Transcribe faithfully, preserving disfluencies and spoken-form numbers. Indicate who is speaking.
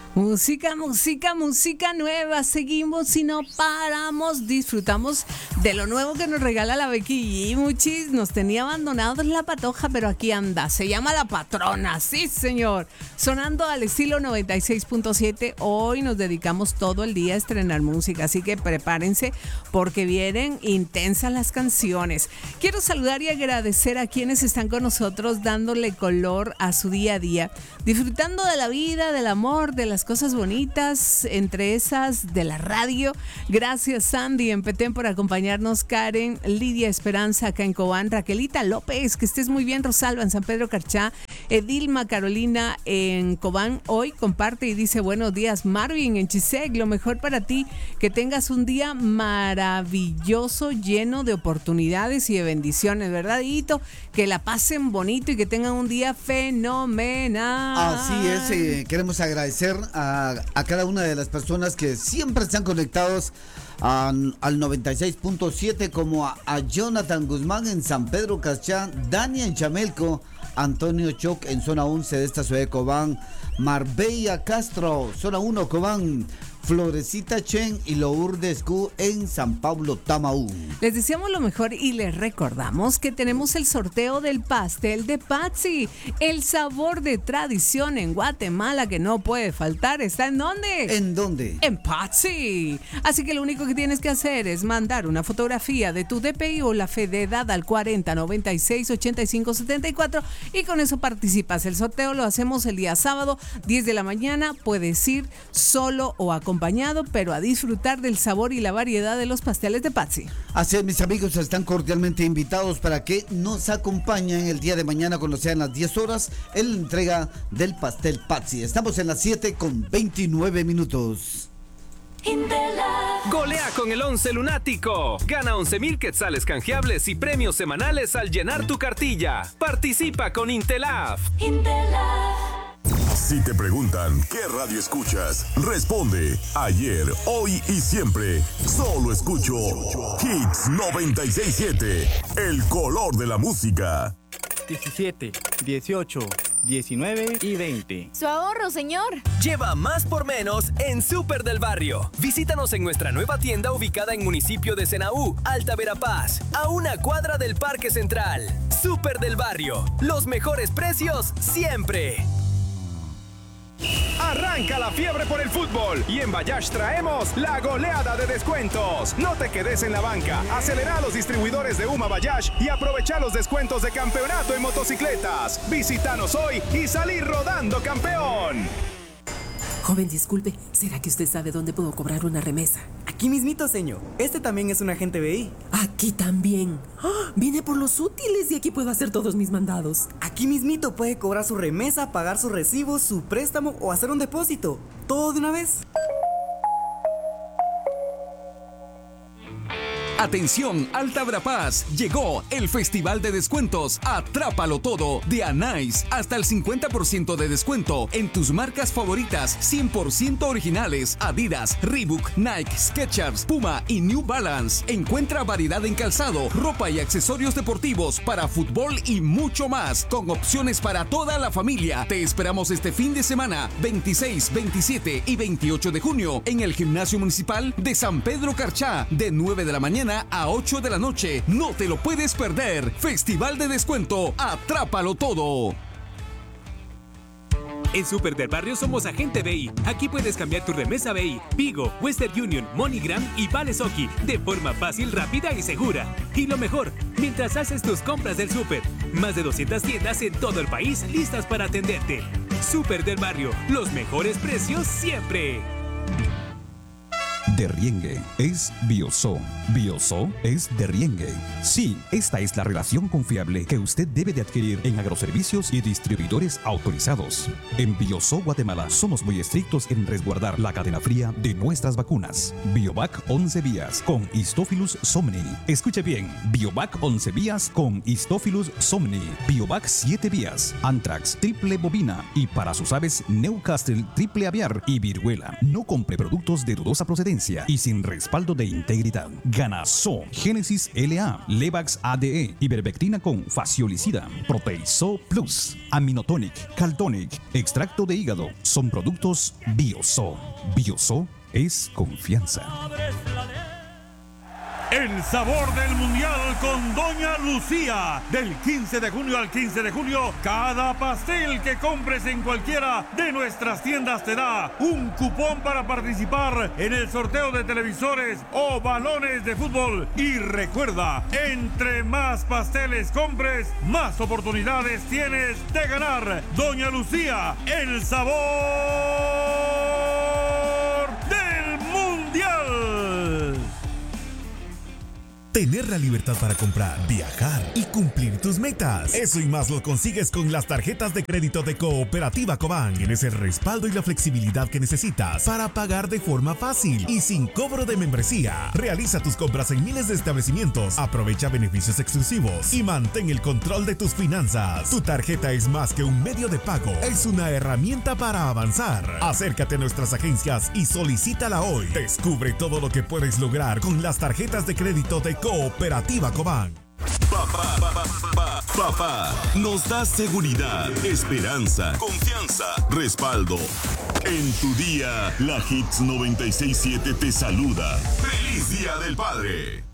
Speaker 1: Música, música, música nueva. Seguimos y no paramos. Disfrutamos de lo nuevo que nos regala la Becky G. Muchis, nos tenía abandonados la patoja, pero aquí anda. Se llama La Patrona. Sí, señor. Sonando al estilo noventa y seis punto siete. Hoy nos dedicamos todo el día a estrenar música, así que prepárense porque vienen intensas las canciones. Quiero saludar y agradecer a quienes están con nosotros dándole color a su día a día, disfrutando de la vida, del amor, de las cosas bonitas, entre esas de la radio. Gracias, Sandy en Petén, por acompañarnos. Karen, Lidia Esperanza acá en Cobán, Raquelita López, que estés muy bien. Rosalba en San Pedro Carchá, Edilma Carolina en Cobán hoy comparte y dice buenos días. Marvin en Chisec, lo mejor para ti, que tengas un día maravilloso, lleno de oportunidades y de bendiciones, ¿verdad, Hito? Que la pasen bonito y que tengan un día fenomenal.
Speaker 2: Así es, eh, queremos agradecer a, a cada una de las personas que siempre están conectados a, al noventa y seis punto siete, como a, a Jonathan Guzmán en San Pedro Cachá, Dani en Chamelco, Antonio Choc en zona once de esta ciudad de Cobán, Marbella Castro, zona uno Cobán, Florecita Chen y Lourdes Q en San Pablo Tamaú.
Speaker 1: Les deseamos lo mejor y les recordamos que tenemos el sorteo del pastel de Patsy, el sabor de tradición en Guatemala que no puede faltar. ¿Está en dónde?
Speaker 2: ¿En dónde?
Speaker 1: En Patsy. Así que lo único que tienes que hacer es mandar una fotografía de tu D P I o la fe de edad al cuarenta noventa y seis ochenta y cinco setenta y cuatro y con eso participas. El sorteo lo hacemos el día sábado, diez de la mañana. Puedes ir solo o acompañado acompañado, pero a disfrutar del sabor y la variedad de los pasteles de Patsy.
Speaker 2: Así es, mis amigos, están cordialmente invitados para que nos acompañen el día de mañana cuando sean las diez horas en la entrega del pastel Patsy. Estamos en las siete con veintinueve minutos.
Speaker 3: Golea con el once lunático. Gana once mil quetzales canjeables y premios semanales al llenar tu cartilla. Participa con Intelaf. Intelaf.
Speaker 4: Si te preguntan qué radio escuchas, responde ayer, hoy y siempre. Solo escucho Hits noventa y seis punto siete, el color de la música.
Speaker 5: diecisiete, dieciocho, diecinueve y veinte.
Speaker 6: Su ahorro, señor.
Speaker 3: Lleva más por menos en Súper del Barrio. Visítanos en nuestra nueva tienda ubicada en municipio de Senaú, Alta Verapaz, a una cuadra del Parque Central. Súper del Barrio, los mejores precios siempre.
Speaker 7: Arranca la fiebre por el fútbol y en Bayash traemos la goleada de descuentos. No te quedes en la banca, acelera a los distribuidores de Uma Bayash y aprovecha los descuentos de campeonato en motocicletas. Visítanos hoy y salí rodando campeón.
Speaker 8: Joven, disculpe, ¿será que usted sabe dónde puedo cobrar una remesa?
Speaker 5: Aquí mismito, señor. Este también es un agente B I.
Speaker 8: Aquí también. ¡Oh! Vine por los útiles y aquí puedo hacer todos mis mandados.
Speaker 5: Aquí mismito puede cobrar su remesa, pagar sus recibos, su préstamo o hacer un depósito. ¿Todo de una vez?
Speaker 9: Atención, Alta Verapaz, llegó el Festival de Descuentos Atrápalo Todo de Anais. Hasta el cincuenta por ciento de descuento en tus marcas favoritas, cien por ciento originales: Adidas, Reebok, Nike, Skechers, Puma y New Balance. Encuentra variedad en calzado, ropa y accesorios deportivos para fútbol y mucho más, con opciones para toda la familia. Te esperamos este fin de semana, veintiséis, veintisiete y veintiocho de junio, en el Gimnasio Municipal de San Pedro Carchá, de nueve de la mañana a ocho de la noche. No te lo puedes perder. Festival de Descuento Atrápalo Todo.
Speaker 10: En Súper del Barrio somos agente B I. Aquí puedes cambiar tu remesa B I, Vigo, Western Union, MoneyGram y Valesoki de forma fácil, rápida y segura. Y lo mejor, mientras haces tus compras del súper. Más de doscientas tiendas en todo el país listas para atenderte. Súper del Barrio, los mejores precios siempre.
Speaker 11: Derriengue es Bioso. Bioso es Derriengue. Sí, esta es la relación confiable que usted debe de adquirir en agroservicios y distribuidores autorizados. En Bioso Guatemala somos muy estrictos en resguardar la cadena fría de nuestras vacunas. Biovac once vías con Histophilus somni. Escuche bien, Biovac once vías con Histophilus somni. Biovac siete vías, Anthrax triple bovina y para sus aves Newcastle triple aviar y viruela. No compre productos de dudosa procedencia. transparencia y sin respaldo de integridad. Ganaso, Génesis L A, Levax A D E, Ivermectina con Faciolicida, Proteiso Plus, Aminotonic, Caltonic, extracto de hígado. Son productos Bioso. Bioso es confianza.
Speaker 6: El sabor del mundial con Doña Lucía. Del quince de junio al quince de julio, cada pastel que compres en cualquiera de nuestras tiendas te da un cupón para participar en el sorteo de televisores o balones de fútbol. Y recuerda, entre más pasteles compres, más oportunidades tienes de ganar. Doña Lucía, el sabor del mundial.
Speaker 12: Tener la libertad para comprar, viajar y cumplir tus metas. Eso y más lo consigues con las tarjetas de crédito de Cooperativa Cobán. Tienes el respaldo y la flexibilidad que necesitas para pagar de forma fácil y sin cobro de membresía. Realiza tus compras en miles de establecimientos, aprovecha beneficios exclusivos y mantén el control de tus finanzas. Tu tarjeta es más que un medio de pago, es una herramienta para avanzar. Acércate a nuestras agencias y solicítala hoy. Descubre todo lo que puedes lograr con las tarjetas de crédito de Cooperativa Cobán.
Speaker 4: Papá, papá, papá, papá, nos da seguridad, esperanza, confianza, respaldo. En tu día, la Hits noventa y seis punto siete te saluda. ¡Feliz Día del Padre!